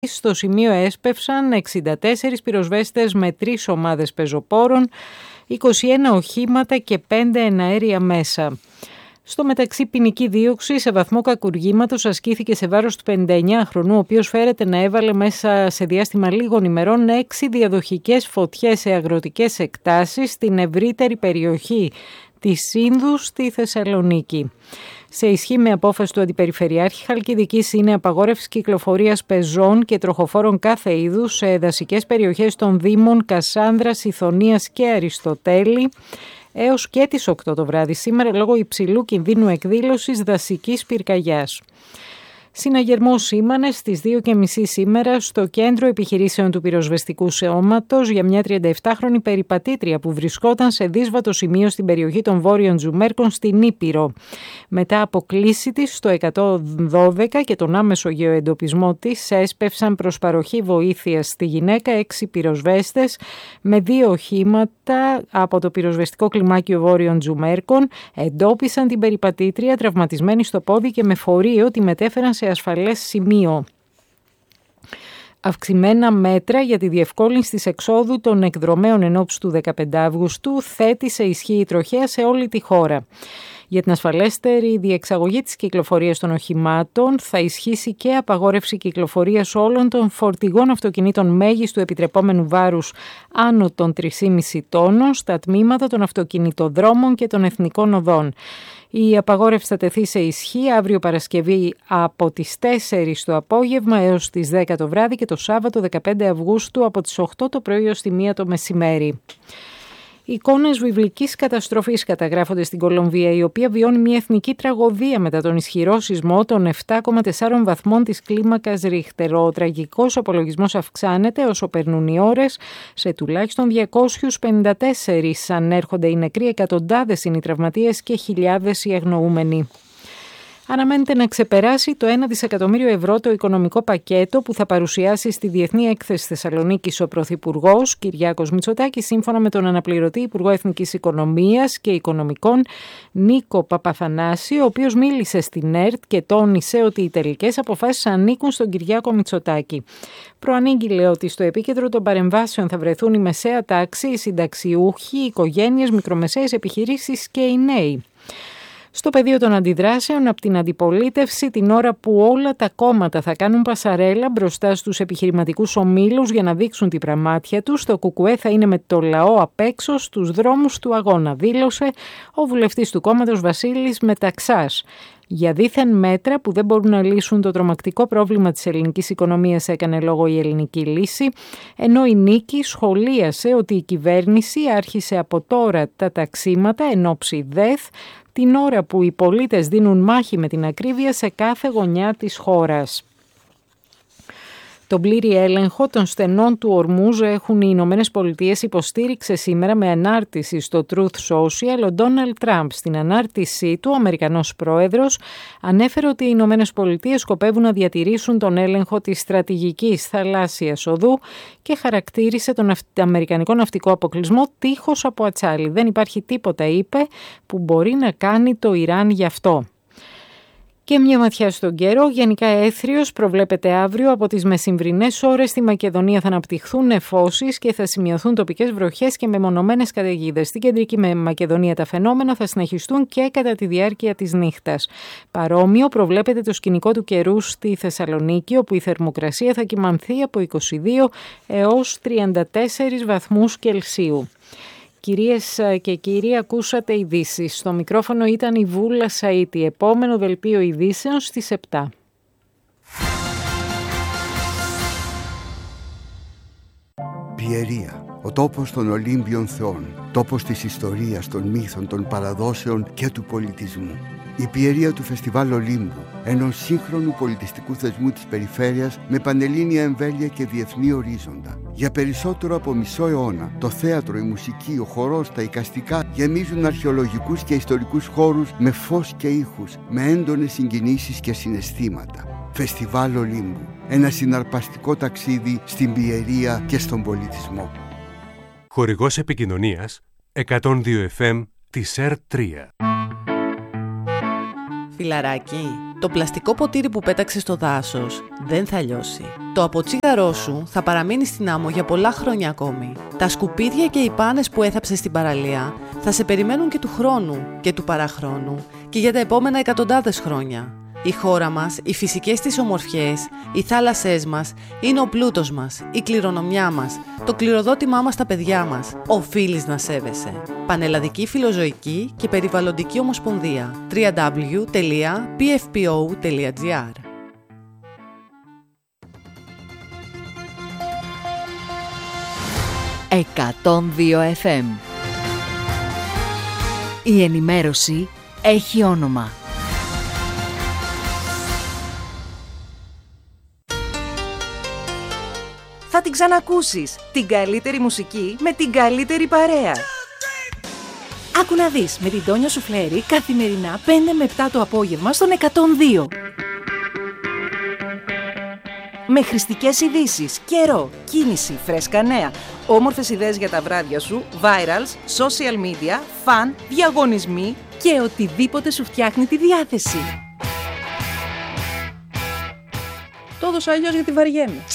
Στο σημείο έσπευσαν 64 πυροσβέστες με 3 ομάδες πεζοπόρων, 21 οχήματα και 5 εναέρια μέσα. Στο μεταξύ, ποινική δίωξη σε βαθμό κακουργήματος ασκήθηκε σε βάρος του 59χρονου, ο οποίος φέρεται να έβαλε μέσα σε διάστημα λίγων ημερών 6 διαδοχικές φωτιές σε αγροτικές εκτάσεις στην ευρύτερη περιοχή της Σύνδου στη Θεσσαλονίκη. Σε ισχύ με απόφαση του Αντιπεριφερειάρχη Χαλκιδικής είναι απαγόρευση κυκλοφορίας πεζών και τροχοφόρων κάθε είδους σε δασικές περιοχές των Δήμων Κασάνδρας, Ιθωνίας και Αριστοτέλη έως και τις 8 το βράδυ σήμερα λόγω υψηλού κινδύνου εκδήλωσης δασικής πυρκαγιάς. Συναγερμός σήμανε στις 2:30 σήμερα στο κέντρο επιχειρήσεων του πυροσβεστικού σώματος για μια 37χρονη περιπατήτρια που βρισκόταν σε δύσβατο σημείο στην περιοχή των Βόρειων Τζουμέρκων στην Ήπειρο. Μετά από κλήση της στο 112 και τον άμεσο γεωεντοπισμό της έσπευσαν προς παροχή βοήθειας στη γυναίκα 6 πυροσβέστες με 2 οχήματα από το πυροσβεστικό κλιμάκιο Βόρειων Τζουμέρκων. Εντόπισαν την περιπατήτρια τραυματισμένη στο πόδι και με φορείο τη μετέφεραν σε ασφαλές σημείο. Αυξημένα μέτρα για τη διευκόλυνση της εξόδου των εκδρομέων εν ώψη του 15 Αυγούστου θέτει σε ισχύ η τροχέα σε όλη τη χώρα. Για την ασφαλέστερη διεξαγωγή της κυκλοφορίας των οχημάτων θα ισχύσει και απαγόρευση κυκλοφορίας όλων των φορτηγών αυτοκινήτων μέγιστου επιτρεπόμενου βάρους άνω των 3,5 τόνων στα τμήματα των αυτοκινητοδρόμων και των εθνικών οδών. Η απαγόρευση θα τεθεί σε ισχύ αύριο Παρασκευή από τις 4 το απόγευμα έως τις 10 το βράδυ και το Σάββατο 15 Αυγούστου από τις 8 το πρωί ως τη 1 το μεσημέρι. Εικόνες βιβλικής καταστροφής καταγράφονται στην Κολομβία, η οποία βιώνει μια εθνική τραγωδία μετά τον ισχυρό σεισμό των 7,4 βαθμών της κλίμακας Ρίχτερ. Ο τραγικός απολογισμός αυξάνεται όσο περνούν οι ώρες. Σε τουλάχιστον 254 ανέρχονται οι νεκροί, εκατοντάδες είναι οι τραυματίες και χιλιάδες οι αγνοούμενοι. Αναμένεται να ξεπεράσει το 1 δισεκατομμύριο ευρώ το οικονομικό πακέτο που θα παρουσιάσει στη Διεθνή Έκθεση Θεσσαλονίκης ο Πρωθυπουργός Κυριάκος Μητσοτάκης, σύμφωνα με τον αναπληρωτή Υπουργό Εθνικής Οικονομίας και Οικονομικών Νίκο Παπαθανάση, ο οποίος μίλησε στην ΕΡΤ και τόνισε ότι οι τελικές αποφάσεις ανήκουν στον Κυριάκο Μητσοτάκη. Προανήγγειλε ότι στο επίκεντρο των παρεμβάσεων θα βρεθούν η μεσαία τάξη, οι συνταξιούχοι, οι οικογένειες, μικρομεσαίες επιχειρήσεις και οι νέοι. Στο πεδίο των αντιδράσεων από την αντιπολίτευση, την ώρα που όλα τα κόμματα θα κάνουν πασαρέλα μπροστά στους επιχειρηματικούς ομίλους για να δείξουν την πραμάτια τους, το ΚΚΕ θα είναι με το λαό απ' έξω στους δρόμους του αγώνα, δήλωσε ο βουλευτής του κόμματος Βασίλης Μεταξάς. Για δίθεν μέτρα που δεν μπορούν να λύσουν το τρομακτικό πρόβλημα της ελληνικής οικονομίας, έκανε λόγο η Ελληνική Λύση, ενώ η Νίκη σχολίασε ότι η κυβέρνηση άρχισε από τώρα τα ταξίματα εν ώψη ΔΕΘ, την ώρα που οι πολίτες δίνουν μάχη με την ακρίβεια σε κάθε γωνιά της χώρας. Τον πλήρη έλεγχο των στενών του Ορμούζ έχουν οι Ηνωμένες Πολιτείες, υποστήριξε σήμερα με ανάρτηση στο Truth Social ο Ντόναλντ Τραμπ. Στην ανάρτησή του, ο Αμερικανός πρόεδρος ανέφερε ότι οι Ηνωμένες Πολιτείες σκοπεύουν να διατηρήσουν τον έλεγχο της στρατηγικής θαλάσσιας οδού και χαρακτήρισε τον αμερικανικό ναυτικό αποκλεισμό τείχος από ατσάλι. Δεν υπάρχει τίποτα, είπε, που μπορεί να κάνει το Ιράν γι' αυτό. Και μια ματιά στον καιρό, γενικά έθριος προβλέπεται αύριο. Από τις μεσημβρινές ώρες στη Μακεδονία θα αναπτυχθούν νεφώσεις και θα σημειωθούν τοπικές βροχές και μεμονωμένες καταιγίδες. Στην κεντρική Μακεδονία τα φαινόμενα θα συνεχιστούν και κατά τη διάρκεια της νύχτας. Παρόμοιο προβλέπεται το σκηνικό του καιρού στη Θεσσαλονίκη, όπου η θερμοκρασία θα κυμανθεί από 22 έως 34 βαθμούς Κελσίου. Κυρίες και κύριοι, ακούσατε ειδήσεις. Στο μικρόφωνο ήταν η Βούλα Σαΐτη. Επόμενο δελτίο ειδήσεων στις 7. Πιερία, ο τόπος των Ολύμπιων θεών, τόπος της ιστορίας, των μύθων, των παραδόσεων και του πολιτισμού. Η Πιερία του Φεστιβάλ Ολύμπου, ενός σύγχρονου πολιτιστικού θεσμού της περιφέρειας με πανελλήνια εμβέλεια και διεθνή ορίζοντα. Για περισσότερο από μισό αιώνα, το θέατρο, η μουσική, ο χορός, τα εικαστικά γεμίζουν αρχαιολογικούς και ιστορικούς χώρους με φως και ήχους, με έντονες συγκινήσεις και συναισθήματα. Φεστιβάλ Ολύμπου, ένα συναρπαστικό ταξίδι στην Πιερία και στον πολιτισμό. Χορηγός επικοινωνίας 102 FM της ΕΡΤ3. Φιλαράκι, το πλαστικό ποτήρι που πέταξες στο δάσος δεν θα λιώσει. Το αποτσίγαρό σου θα παραμείνει στην άμμο για πολλά χρόνια ακόμη. Τα σκουπίδια και οι πάνες που έθαψες στην παραλία θα σε περιμένουν και του χρόνου και του παραχρόνου και για τα επόμενα εκατοντάδες χρόνια. Η χώρα μας, οι φυσικές της ομορφιές, οι θάλασσές μας είναι ο πλούτος μας, η κληρονομιά μας, το κληροδότημά μας στα παιδιά μας. Οφείλεις να σέβεσαι. Πανελλαδική Φιλοζωική και Περιβαλλοντική Ομοσπονδία. www.pfpo.gr 102 FM. Η ενημέρωση έχει όνομα. Θα την ξανακούσεις. Την καλύτερη μουσική με την καλύτερη παρέα. Άκου να δεις με την Τόνια Σουφλέρη καθημερινά 5 με 7 το απόγευμα στον 102. Με χρηστικές ειδήσεις, καιρό, κίνηση, φρέσκα νέα, όμορφες ιδέες για τα βράδια σου, virals, social media, fun, διαγωνισμοί και οτιδήποτε σου φτιάχνει τη διάθεση. Το έδωσα αλλιώς γιατί βαριέμαι.